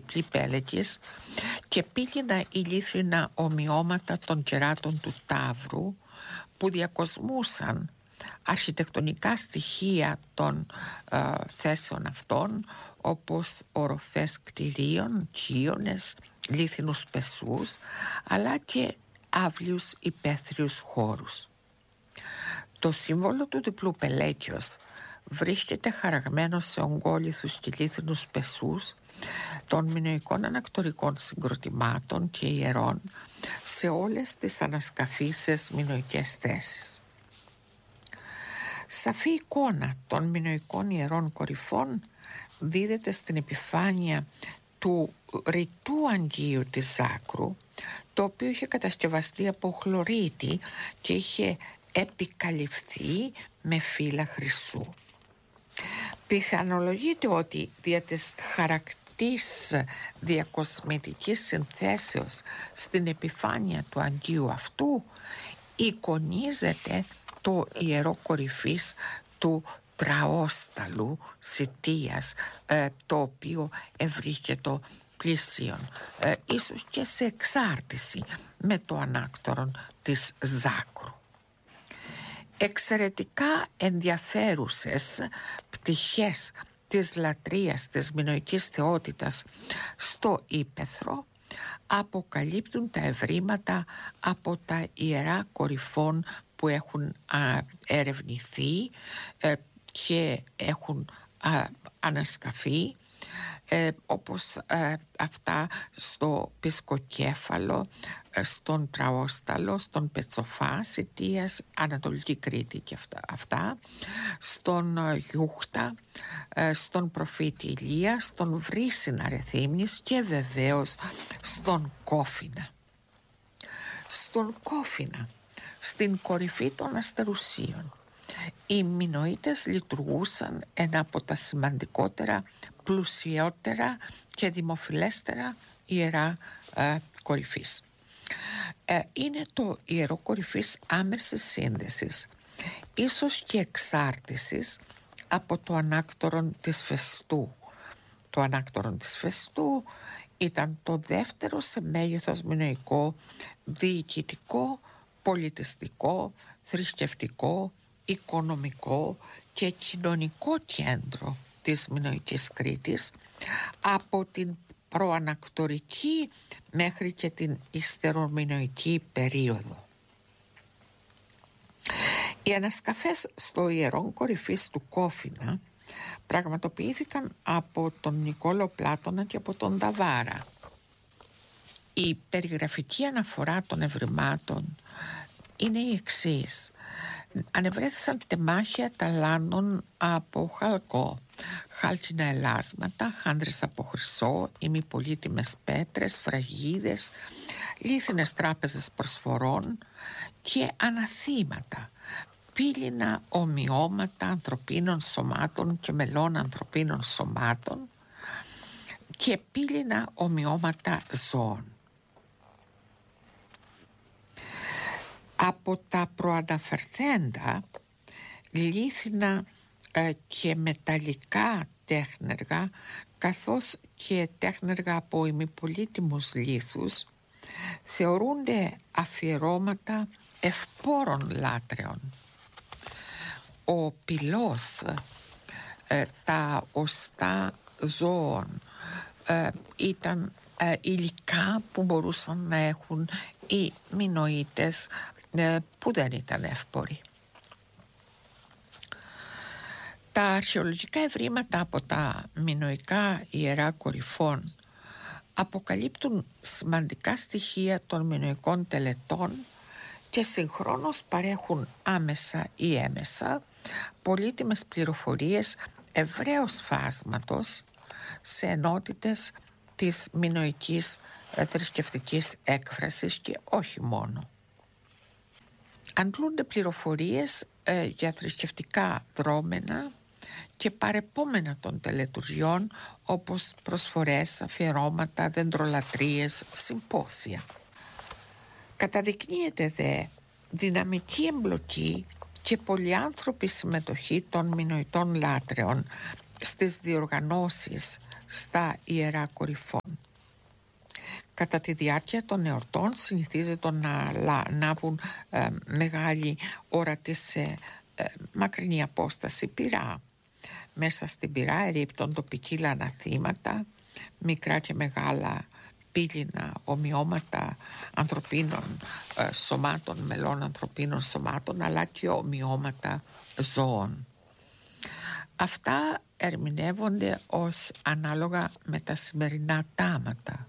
διπλή πέλεκης και πύληνα ηλίθρινα ομοιώματα των κεράτων του Ταύρου που διακοσμούσαν αρχιτεκτονικά στοιχεία των θέσεων αυτών, όπως οροφές κτηρίων, κύονες, λίθινους πεσούς, αλλά και άβλιους υπαίθριους χώρους. Το σύμβολο του διπλού πελέκιος βρίσκεται χαραγμένο σε ογκόλιθους και λίθινους πεσούς των μινωικών ανακτορικών συγκροτημάτων και ιερών σε όλες τις ανασκαφήσεις μινωικές θέσεις. Σαφή εικόνα των μινωικών ιερών κορυφών δίδεται στην επιφάνεια του ρητού αγγείου της Ζάκρου, το οποίο είχε κατασκευαστεί από χλωρίτη και είχε επικαλυφθεί με φύλλα χρυσού. Πιθανολογείται ότι δια της χαρακτής διακοσμητικής συνθέσεως στην επιφάνεια του αγγείου αυτού εικονίζεται το ιερό κορυφής του Τραόσταλου Σιτίας, το οποίο ευρίσκεται πλησίον, ίσως και σε εξάρτηση με το ανάκτορον της Ζάκρου. Εξαιρετικά ενδιαφέρουσες πτυχές της λατρείας της μινωικής θεότητας στο ύπαιθρο αποκαλύπτουν τα ευρήματα από τα ιερά κορυφών που έχουν ερευνηθεί και έχουν ανασκαφεί, όπως αυτά στο Πισκοκέφαλο, στον Τραόσταλο, στον Πετσοφά Σιτίας, Ανατολική Κρήτη και αυτά, στον Γιούχτα, στον προφήτη Ηλία, στον Βρύσινα Ρεθύμνης και βεβαίως στον Κόφινα. Στον Κόφινα, στην κορυφή των Αστερουσίων, οι Μινωίτες λειτουργούσαν ένα από τα σημαντικότερα, πλουσιότερα και δημοφιλέστερα ιερά κορυφής. Είναι το ιερό κορυφής άμεσης σύνδεσης, ίσως και εξάρτησης από το ανάκτορον της Φεστού. Το ανάκτορον της Φεστού ήταν το δεύτερο σε μέγεθος μινωικό, διοικητικό, πολιτιστικό, θρησκευτικό, οικονομικό και κοινωνικό κέντρο της μινωικής Κρήτης από την προανακτορική μέχρι και την υστερομινωική περίοδο. Οι ανασκαφές στο ιερόν κορυφής του Κόφινα πραγματοποιήθηκαν από τον Νικόλο Πλάτωνα και από τον Δαβάρα. Η περιγραφική αναφορά των ευρημάτων είναι η εξής. Ανεβρέθησαν τεμάχια ταλάνων από χαλκό, χάλκινα ελάσματα, χάντρες από χρυσό, ημιπολίτιμες πέτρες, φραγίδες, λίθινες τράπεζες προσφορών και αναθήματα, πύληνα ομοιώματα ανθρωπίνων σωμάτων και μελών ανθρωπίνων σωμάτων και πύληνα ομοιώματα ζώων. Από τα προαναφερθέντα λίθινα και μεταλλικά τέχνεργα, καθώς και τέχνεργα από ημιπολίτιμους λίθους, θεωρούνται αφιερώματα ευπόρων λάτρεων. Ο πυλός, τα οστά ζώων ήταν υλικά που μπορούσαν να έχουν οι Μινωίτες που δεν ήταν εύποροι. Τα αρχαιολογικά ευρήματα από τα μινωικά ιερά κορυφών αποκαλύπτουν σημαντικά στοιχεία των μινωικών τελετών και συγχρόνως παρέχουν άμεσα ή έμεσα πολύτιμες πληροφορίες ευρέως φάσματος σε ενότητες της μινωικής θρησκευτικής έκφρασης και όχι μόνο. Αντλούνται πληροφορίες για θρησκευτικά δρόμενα και παρεπόμενα των τελετουργιών, όπως προσφορές, αφιερώματα, δεντρολατρίες, συμπόσια. Καταδεικνύεται δε δυναμική εμπλοκή και πολυάνθρωπη συμμετοχή των μινωιτών λάτρεων στις διοργανώσεις στα Ιερά Κορυφών. Κατά τη διάρκεια των εορτών συνηθίζεται να λάβουν μεγάλη όρατη σε μακρινή απόσταση πυρά. Μέσα στην πυρά ερίπτονται ποικίλα αναθήματα, μικρά και μεγάλα πύληνα ομοιώματα ανθρωπίνων σωμάτων, μελών ανθρωπίνων σωμάτων, αλλά και ομοιώματα ζώων. Αυτά ερμηνεύονται ως ανάλογα με τα σημερινά τάματα.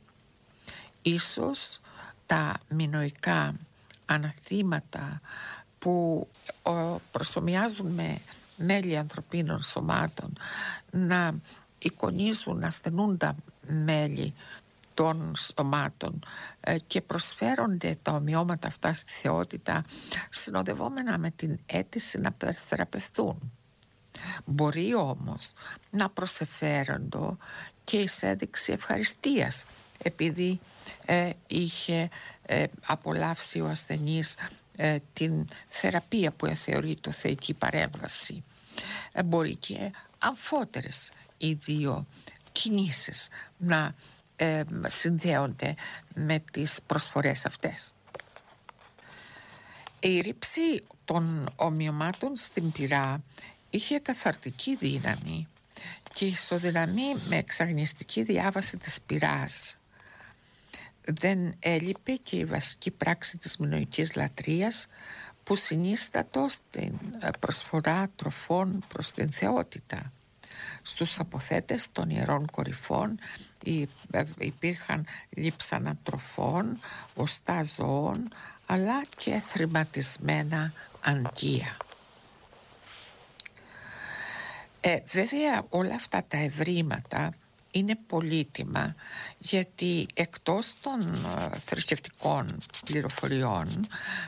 Ίσως τα μινωικά αναθήματα που προσομοιάζουν με μέλη ανθρωπίνων σωμάτων να εικονίζουν, να στενούν τα μέλη των σωμάτων και προσφέρονται τα ομοιώματα αυτά στη θεότητα συνοδευόμενα με την αίτηση να θεραπευτούν. Μπορεί όμως να προσεφέρονται και εις έδειξη ευχαριστίας επειδή είχε απολαύσει ο ασθενής την θεραπεία που θεωρεί το θεϊκή παρέμβαση. Μπορεί και αμφότερες οι δύο κινήσεις να συνδέονται με τις προσφορές αυτές. Η ρήψη των ομοιωμάτων στην πυρά είχε καθαρτική δύναμη και ισοδυναμεί με εξαγνιστική διάβαση της πυράς. Δεν έλειπε και η βασική πράξη της μινωικής λατρείας που συνίστατο στην προσφορά τροφών προς την θεότητα. Στους αποθέτες των Ιερών Κορυφών υπήρχαν λείψανα τροφών, οστά ζώων, αλλά και θρηματισμένα αγκία. Βέβαια όλα αυτά τα ευρήματα είναι πολύτιμα γιατί εκτός των θρησκευτικών πληροφοριών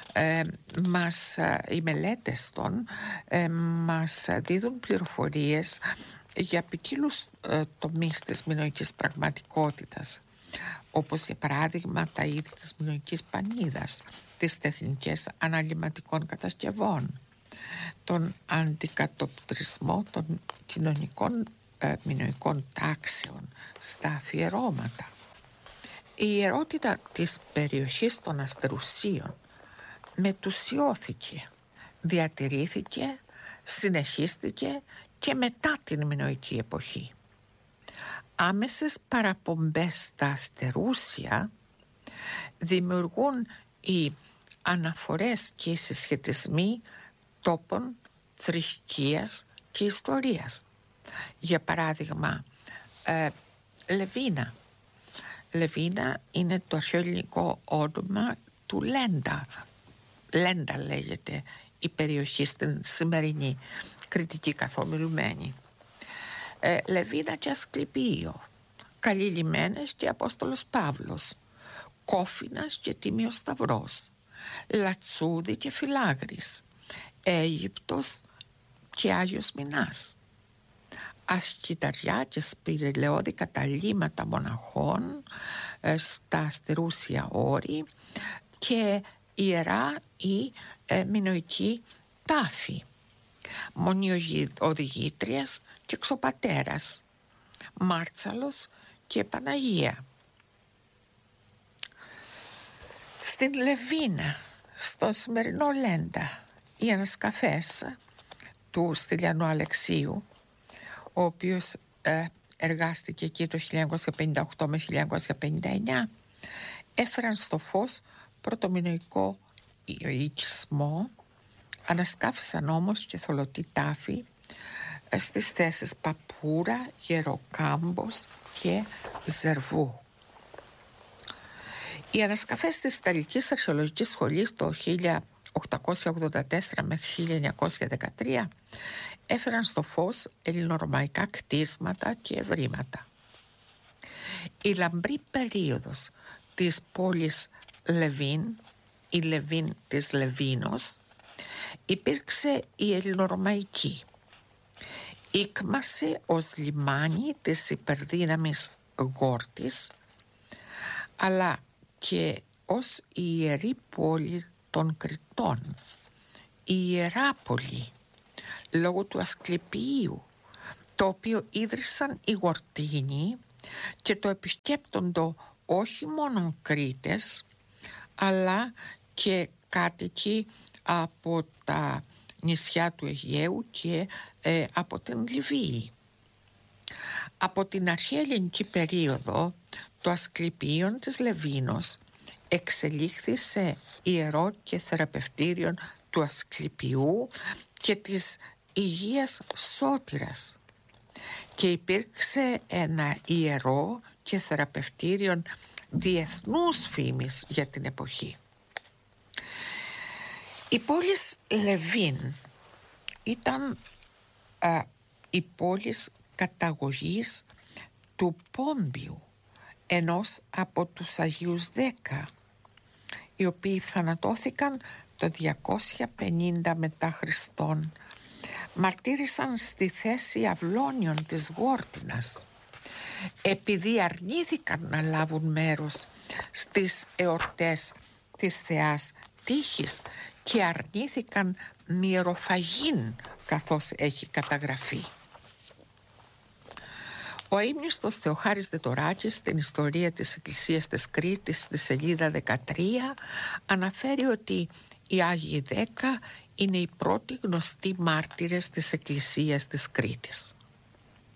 οι μελέτες των μας δίδουν πληροφορίες για ποικίλους τομείς της μινωικής πραγματικότητας, όπως για παράδειγμα τα είδη της μινωικής πανίδας, τις τεχνικές αναλυματικών κατασκευών, τον αντικατοπτρισμό των κοινωνικών μινωικών τάξεων στα αφιερώματα. Η ιερότητα της περιοχής των Αστερουσίων μετουσιώθηκε, διατηρήθηκε, συνεχίστηκε και μετά την μινωική εποχή. Άμεσες παραπομπές στα Αστερούσια δημιουργούν οι αναφορές και οι συσχετισμοί τόπων, θρησκείας και ιστορίας. Για παράδειγμα, Λεβίνα. Λεβίνα είναι το αρχαίο ελληνικό όνομα του Λέντα. Λέντα λέγεται η περιοχή στην σημερινή Κρητική καθομιλουμένη. Λεβίνα και Ασκληπείο, Καλοί Λιμένες και Απόστολος Παύλος, Κόφινας και Τίμιος Σταυρός, Λατσούδη και Φιλάγρης, Αίγυπτος και Άγιος Μινάς, Ασκηταριά και σπηρελαιώδη καταλύματα μοναχών στα Αστερούσια όρη και ιερά ή μινωική τάφη, Μονιοδηγήτριας και Ξοπατέρας, Μάρτσαλος και Παναγία. Στην Λεβίνα, στο σημερινό Λέντα, οι ανασκαφές του Στυλιανού Αλεξίου, ο οποίος εργάστηκε εκεί το 1958 με 1959, έφεραν στο φως πρωτομινωικό οικισμό, ανασκάφησαν όμως και θολωτή τάφη στις θέσεις Παπούρα, Γεροκάμπος και Ζερβού. Οι ανασκαφές της Ιταλικής Αρχαιολογικής Σχολής το 1884 μέχρι 1913 έφεραν στο φως ελληνορωμαϊκά κτίσματα και ευρήματα. Η λαμπρή περίοδος της πόλης Λεβίν, η Λεβίν της Λεβίνος, υπήρξε η ελληνορωμαϊκή. Ήκμασε ως λιμάνι της υπερδύναμης Γόρτης, αλλά και ως η ιερή πόλη των Κρητών, η Ιεράπολη, λόγω του Ασκληπιείου, το οποίο ίδρυσαν οι Γορτίνοι και το επισκέπτοντο όχι μόνο Κρήτες, αλλά και κάτοικοι από τα νησιά του Αιγαίου και από την Λιβύη. Από την αρχαία ελληνική περίοδο, το Ασκληπίον της Λεβίνος εξελίχθη σε ιερό και θεραπευτήριον του Ασκληπιού και της Υγείας Σώτηρας και υπήρξε ένα ιερό και θεραπευτήριον διεθνούς φήμης για την εποχή. Η πόλη Λεβίν ήταν η πόλη καταγωγής του Πόμπιου, ενός από τους Αγίους 10, οι οποίοι θανατώθηκαν το 250 μετά Χριστόν. Μαρτύρησαν στη θέση αυλώνιων της Γόρτινας, επειδή αρνήθηκαν να λάβουν μέρος στις εορτές της Θεάς Τύχης και αρνήθηκαν μυεροφαγήν, καθώς έχει καταγραφεί. Ο ύμνηστος Θεοχάρης Δετοράκης στην ιστορία της Εκκλησίας της Κρήτης στη σελίδα 13 αναφέρει ότι οι Άγιοι 10 είναι οι πρώτοι γνωστοί μάρτυρες της Εκκλησίας της Κρήτης.